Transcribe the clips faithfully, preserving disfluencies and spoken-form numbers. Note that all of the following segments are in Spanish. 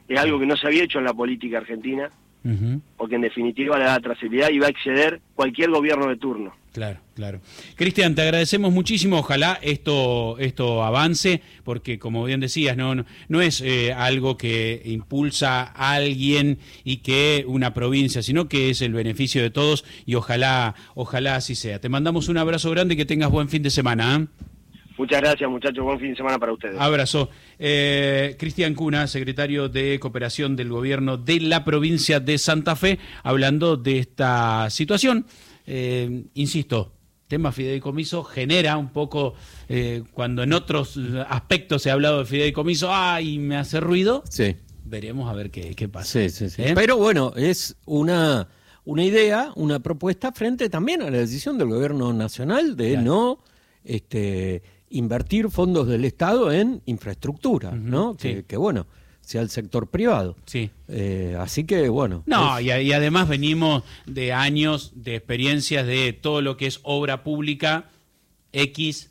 es algo que no se había hecho en la política argentina, uh-huh. porque en definitiva le da trazabilidad y va a exceder cualquier gobierno de turno. Claro, claro. Cristian, te agradecemos muchísimo, ojalá esto esto avance, porque como bien decías, no no, no es eh, algo que impulsa a alguien y que una provincia, sino que es el beneficio de todos y ojalá ojalá así sea. Te mandamos un abrazo grande y que tengas buen fin de semana, ¿eh? Muchas gracias, muchachos, buen fin de semana para ustedes. Abrazo. Eh, Cristian Cuna, secretario de Cooperación del Gobierno de la provincia de Santa Fe, hablando de esta situación. Eh, insisto, tema fideicomiso genera un poco, eh, cuando en otros aspectos se ha hablado de fideicomiso, ¡ay, me hace ruido! Sí. Veremos a ver qué, qué pasa. Sí, sí, sí. ¿Eh? Pero bueno, es una, una idea, una propuesta frente también a la decisión del gobierno nacional de claro. no este, invertir fondos del Estado en infraestructura, uh-huh, ¿no? Sí. Que, que bueno, sea el sector privado. Sí. Eh, así que, bueno. No, es... y, y además venimos de años de experiencias de todo lo que es obra pública, X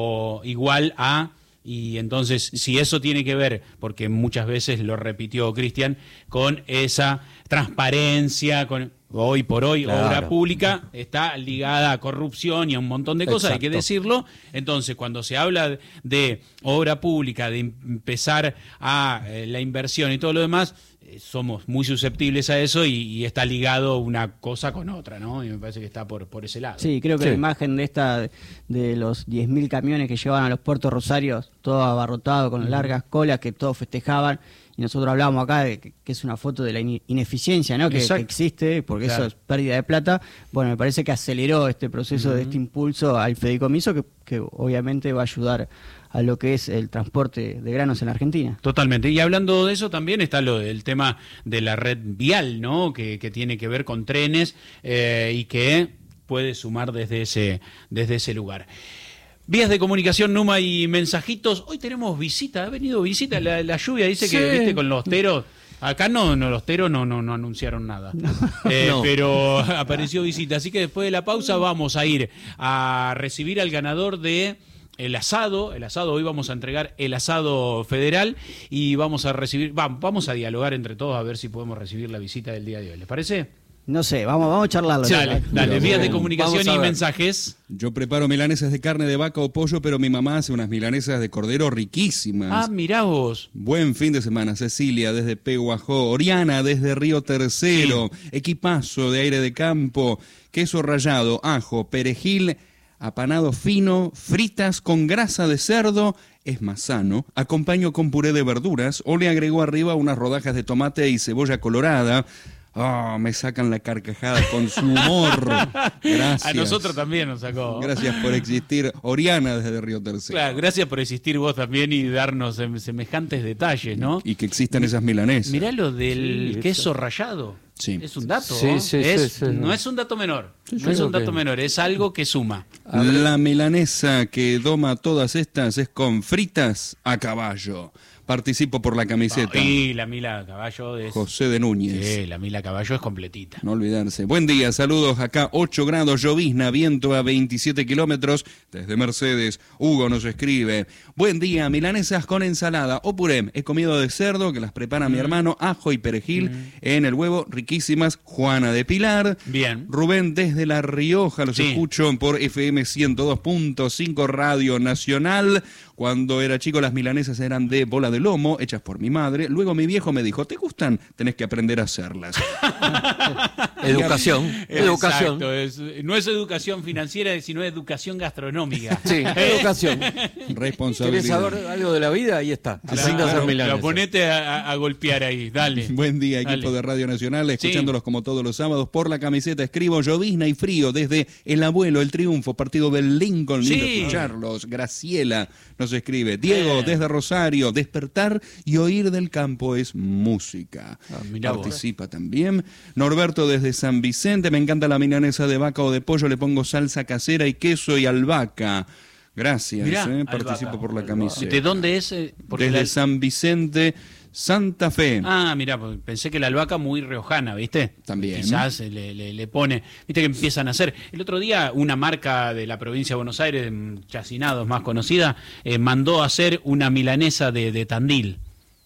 o igual a, y entonces si eso tiene que ver, porque muchas veces lo repitió Cristian, con esa transparencia, con hoy por hoy claro. obra pública está ligada a corrupción y a un montón de cosas, Exacto. hay que decirlo. Entonces, cuando se habla de obra pública, de empezar a eh, la inversión y todo lo demás, eh, somos muy susceptibles a eso y, y está ligado una cosa con otra, ¿no? Y me parece que está por, por ese lado. Sí, creo que sí. la imagen de esta de los diez mil camiones que llevaban a los puertos rosarios, todo abarrotado con largas colas que todos festejaban, y nosotros hablábamos acá de que, que es una foto de la ineficiencia, ¿no? Que, que existe, porque claro. eso es pérdida de plata. Bueno, me parece que aceleró este proceso uh-huh. de este impulso al fideicomiso que, que obviamente va a ayudar a lo que es el transporte de granos en la Argentina. Totalmente. Y hablando de eso también está lo del tema de la red vial, ¿no? Que, que tiene que ver con trenes eh, y que puede sumar desde ese, desde ese lugar. Vías de comunicación, Numa, y mensajitos. Hoy tenemos visita, ha venido visita. La, la lluvia dice sí. que, viste, con los teros. Acá no, no los teros no, no, no anunciaron nada. No. Eh, no. Pero apareció visita. Así que después de la pausa vamos a ir a recibir al ganador de el asado. El asado, hoy vamos a entregar el asado federal y vamos a recibir, vamos, vamos a dialogar entre todos a ver si podemos recibir la visita del día de hoy. ¿Les parece? No sé, vamos, vamos a charlarlo. Sí, dale, dale, vías de comunicación y mensajes. Yo preparo milanesas de carne de vaca o pollo, pero mi mamá hace unas milanesas de cordero riquísimas. Ah, mirá vos. Buen fin de semana, Cecilia desde Peguajó, Oriana desde Río Tercero, sí. Equipazo de aire de campo, queso rallado, ajo, perejil, apanado fino, fritas con grasa de cerdo, es más sano. Acompaño con puré de verduras o le agrego arriba unas rodajas de tomate y cebolla colorada. Oh, me sacan la carcajada con su humor. Gracias. A nosotros también nos sacó. Gracias por existir, Oriana desde Río Tercero. Claro, gracias por existir vos también y darnos semejantes detalles, ¿no? Y que existan esas milanesas. Mirá lo del sí, queso eso. rallado. Sí. Es un dato. Sí, sí, es, sí, sí, no sí. es un dato menor. Sí, no es un dato que... menor, es algo que suma. La milanesa que doma todas estas es con fritas a caballo. Participo por la camiseta. Y la Mila Caballo es... José de Núñez. Sí, la Mila Caballo es completita. No olvidarse. Buen día, saludos. Acá ocho grados, llovizna, viento a veintisiete kilómetros. Desde Mercedes, Hugo nos escribe. Buen día, milanesas con ensalada o puré. He comido de cerdo, que las prepara mm. mi hermano, ajo y perejil mm. en el huevo, riquísimas. Juana de Pilar. Bien. Rubén desde La Rioja, los sí. escucho por F M ciento dos punto cinco Radio Nacional. Cuando era chico las milanesas eran de bola de lomo, hechas por mi madre. Luego mi viejo me dijo, ¿te gustan? Tenés que aprender a hacerlas. Educación. Educación. Es, no es educación financiera, sino educación gastronómica. Sí, educación. Responsabilidad. ¿Querés saber algo de la vida? Ahí está. Claro, claro, claro, ponete a, a golpear ahí, dale. Buen día, equipo dale. de Radio Nacional, escuchándolos sí. como todos los sábados. Por la camiseta escribo llovizna y frío desde El Abuelo, El Triunfo, partido del Lincoln. Sí. Lindo escucharlos. Graciela nos escribe. Diego, eh. desde Rosario, despertar y oír del campo es música. Ah, Participa vos. También. Norberto desde San Vicente, me encanta la milanesa de vaca o de pollo, le pongo salsa casera y queso y albahaca. Gracias, Mirá, eh. albahaca. Participo por la camiseta. ¿De dónde es? Porque desde la... San Vicente, Santa Fe. Ah, mirá, pensé que la albahaca muy riojana, ¿viste? También. Quizás le, le, le pone, viste que empiezan a hacer. El otro día una marca de la provincia de Buenos Aires, Chacinados más conocida, eh, mandó a hacer una milanesa de, de Tandil.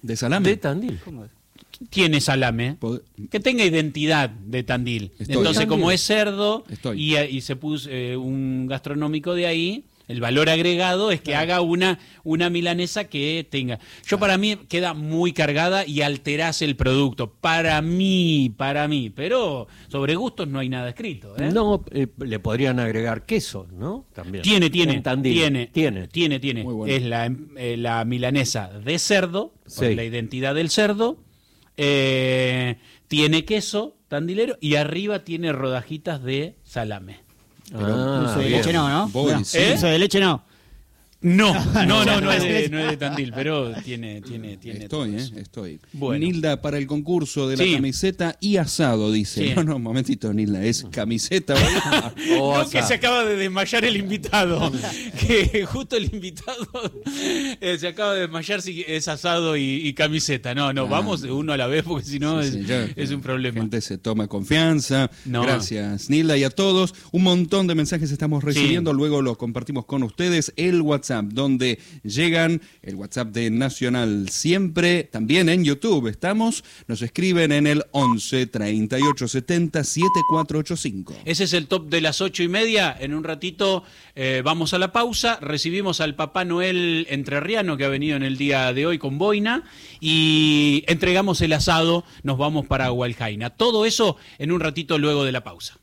¿De salame? De Tandil. ¿Cómo es? Tiene salame, Pod- que tenga identidad de Tandil. Estoy. Entonces, Tandil. como es cerdo Estoy. y, y se puso eh, un gastronómico de ahí, el valor agregado es que haga una, una milanesa que tenga. Yo para mí queda muy cargada y alterás el producto. Para mí, para mí. Pero sobre gustos no hay nada escrito. ¿eh? No, eh, le podrían agregar queso, ¿no? También. Tiene, tiene, En Tandil. tiene, Tiene. tiene, tiene. Muy bueno. Es la, eh, la milanesa de cerdo, por Sí. la identidad del cerdo. Eh, tiene queso tandilero y arriba tiene rodajitas de salame. Ah, Dulce de bien. leche no, ¿no? Voy, No, sí. Dulce de leche no. No, no, no, no es de, no es de Tandil, pero tiene, tiene, tiene. Estoy, todo ¿eh? eso. Estoy. Bueno. Nilda, para el concurso de la Sí. camiseta y asado, dice. Sí. No, no, un momentito, Nilda, es camiseta. O No, que asado. se acaba de desmayar el invitado. Que justo el invitado eh, se acaba de desmayar si es asado y, y camiseta. No, no, Ah. vamos uno a la vez porque si no Sí, es, sí, ya, es un problema. La gente se toma confianza. No. Gracias, Nilda, y a todos. Un montón de mensajes estamos recibiendo, Sí. luego los compartimos con ustedes. El WhatsApp, donde llegan, el WhatsApp de Nacional Siempre, también en YouTube estamos. Nos escriben en el once, treinta y ocho, setenta, setenta y cuatro ochenta y cinco. Ese es el top de las ocho y media. En un ratito eh, vamos a la pausa. Recibimos al Papá Noel entrerriano que ha venido en el día de hoy con boina y entregamos el asado. Nos vamos para Hualjaina. Todo eso en un ratito luego de la pausa.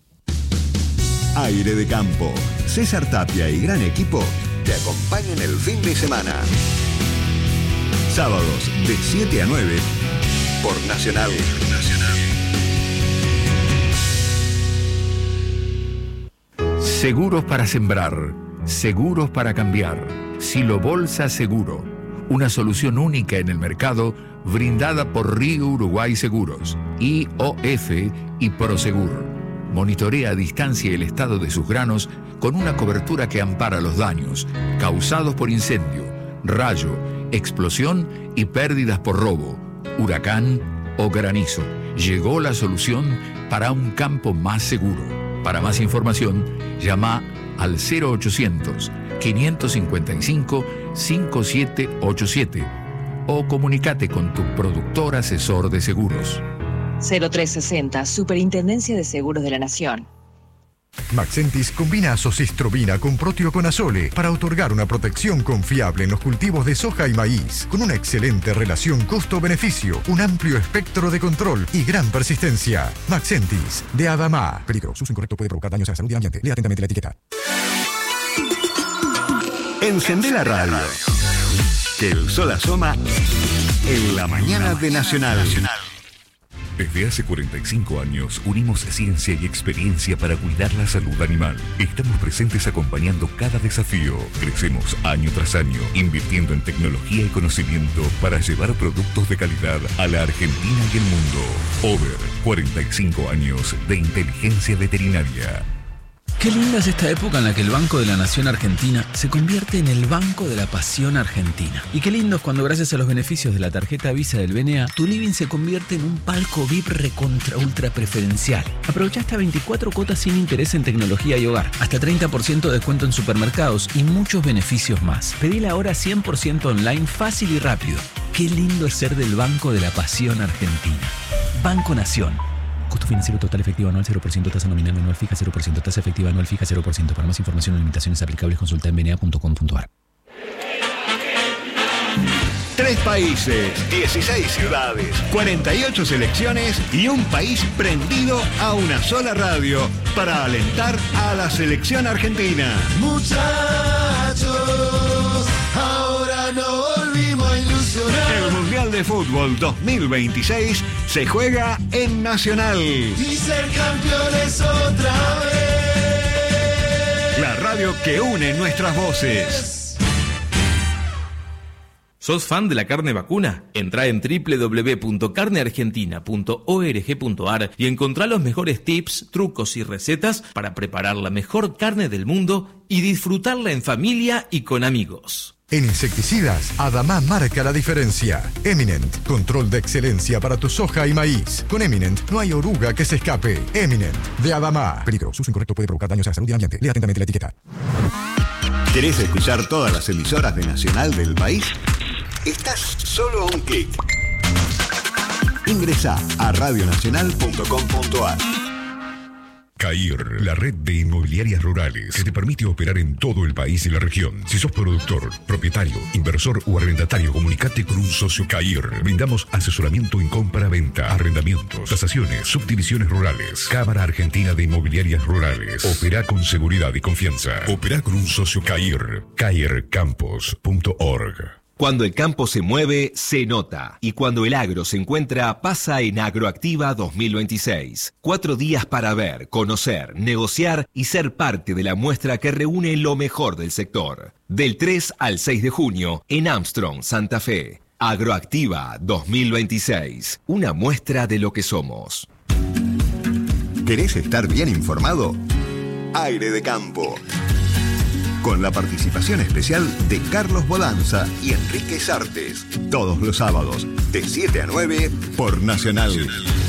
Aire de Campo. César Tapia y gran equipo te acompañan el fin de semana. Sábados de siete a nueve por Nacional. Seguros para sembrar, seguros para cambiar. Silo Bolsa Seguro, una solución única en el mercado brindada por Río Uruguay Seguros, I O F y Prosegur. Monitorea a distancia el estado de sus granos con una cobertura que ampara los daños causados por incendio, rayo, explosión y pérdidas por robo, huracán o granizo. Llegó la solución para un campo más seguro. Para más información, llama al cero ochocientos, quinientos cincuenta y cinco, cincuenta y siete ochenta y siete o comunícate con tu productor asesor de seguros. cero tres sesenta, Superintendencia de Seguros de la Nación. Maxentis combina azocistrobina con proteoconazole para otorgar una protección confiable en los cultivos de soja y maíz, con una excelente relación costo-beneficio, un amplio espectro de control y gran persistencia. Maxentis, de Adamá. Peligro, su uso incorrecto puede provocar daños a la salud y al ambiente. Lea atentamente la etiqueta. Encendé la radio. Que el sol asoma en la mañana de Nacional. Desde hace cuarenta y cinco años unimos ciencia y experiencia para cuidar la salud animal. Estamos presentes acompañando cada desafío. Crecemos año tras año, invirtiendo en tecnología y conocimiento para llevar productos de calidad a la Argentina y el mundo. Over, cuarenta y cinco años de inteligencia veterinaria. Qué linda es esta época en la que el Banco de la Nación Argentina se convierte en el Banco de la Pasión Argentina. Y qué lindo es cuando gracias a los beneficios de la tarjeta Visa del B N A, tu living se convierte en un palco V I P recontra ultra preferencial. Aprovecha hasta veinticuatro cuotas sin interés en tecnología y hogar, hasta treinta por ciento de descuento en supermercados y muchos beneficios más. Pedila ahora cien por ciento online, fácil y rápido. Qué lindo es ser del Banco de la Pasión Argentina. Banco Nación. Costo financiero total efectivo anual cero por ciento, tasa nominal anual fija cero por ciento, tasa efectiva anual fija cero por ciento. Para más información o limitaciones aplicables consulta en b n a punto com punto a r. Tres países, dieciséis ciudades, cuarenta y ocho selecciones y un país prendido a una sola radio para alentar a la selección argentina. Muchachos, ahora no volvimos a ilusionar. El Mundial de Fútbol dos mil veintiséis se juega en Nacional. Y ser campeones otra vez. La radio que une nuestras voces. ¿Sos fan de la carne vacuna? Entrá en doble u doble u doble u punto carne argentina punto org punto a r y encontrá los mejores tips, trucos y recetas para preparar la mejor carne del mundo y disfrutarla en familia y con amigos. En insecticidas, Adamá marca la diferencia. Eminent, control de excelencia para tu soja y maíz. Con Eminent no hay oruga que se escape. Eminent, de Adamá. Peligro, su uso incorrecto puede provocar daños a la salud y al ambiente. Lea atentamente la etiqueta. ¿Querés escuchar todas las emisoras de Nacional del país? estás solo a un clic. Ingresa a radio nacional punto com punto a r. CAIR, la red de inmobiliarias rurales que te permite operar en todo el país y la región. Si sos productor, propietario, inversor o arrendatario, comunicate con un socio CAIR. Brindamos asesoramiento en compra-venta, arrendamientos, tasaciones, subdivisiones rurales. Cámara Argentina de Inmobiliarias Rurales. Opera con seguridad y confianza. Opera con un socio CAIR. cair campos punto org. Cuando el campo se mueve, se nota. Y cuando el agro se encuentra, pasa en Agroactiva dos mil veintiséis. Cuatro días para ver, conocer, negociar y ser parte de la muestra que reúne lo mejor del sector. Del tres al seis de junio, en Armstrong, Santa Fe. Agroactiva dos mil veintiséis. Una muestra de lo que somos. ¿Querés estar bien informado? Aire de Campo. Con la participación especial de Carlos Bodanza y Enrique Sartes. Todos los sábados, de siete a nueve, por Nacional.